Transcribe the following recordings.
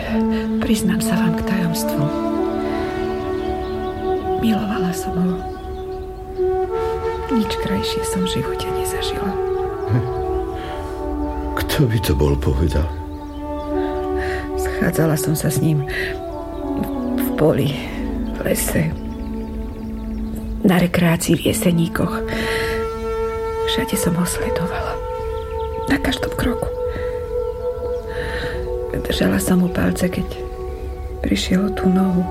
Priznám sa vám k tajomstvu. Milovala som ho. Nič krajšie som v živote nezažila. Kto by to bol povedal? Schádzala som sa s ním v poli, v lese, na rekreácii v Jeseníkoch. Všade som ho sledovala. Na každom kroku. Držala som mu palce, keď prišiel o tú nohu.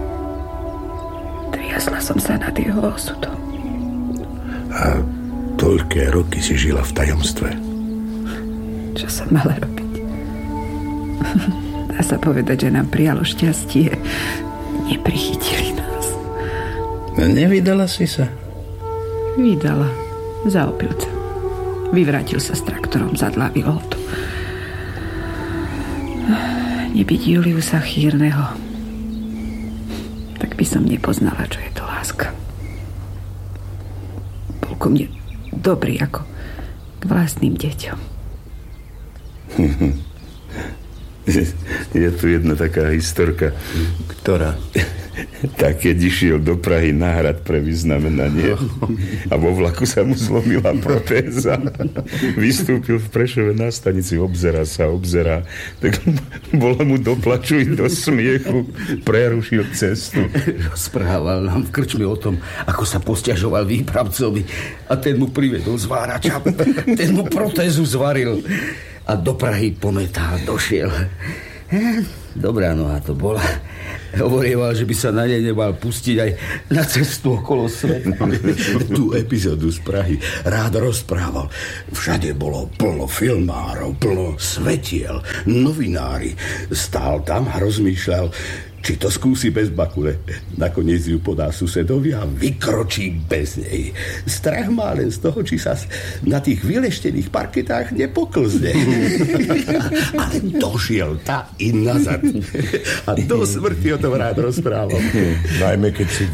Triasla som sa nad jeho osudom. A toľké roky si žila v tajomstve. Čo som mala robiť? Dá sa povedať, že nám prijalo šťastie. Neprichytili nás. Nevydala si sa? Vydala. Za opilca. Vyvrátil sa s traktorom, zadlávilo ho to. Nebyť Juliusa Chýrneho, tak by som nepoznala, čo je to láska. Bol ku mne dobrý ako k vlastným deťom. Je tu jedna taká historka. Ktorá? Tak, keď išiel do Prahy na hrad pre vyznamenanie a vo vlaku sa mu zlomila protéza. Vystúpil v Prešove na stanici, obzerá, tak bolo mu do plaču i do smiechu, prerušil cestu. Rozprával nám v krčme o tom, ako sa posťažoval výpravcovi a ten mu privedol zvárača, ten mu protézu zvaril a do Prahy pometá došiel. Dobrá noha to bola. Hovorieval, že by sa na nej nemal pustiť aj na cestu okolo sveta. Tú epizódu z Prahy rád rozprával. Všade bolo plno filmárov, plno svetiel, novinári. Stál tam a rozmýšľal, či to skúsi bez bakule. Nakoniec ju podá susedovi a vykročí bez nej. Strach má len z toho, či sa na tých vyleštených parketách nepoklzne. Ale došiel tá i nazad. A do smrti o tom rád rozprával. Najmä keď si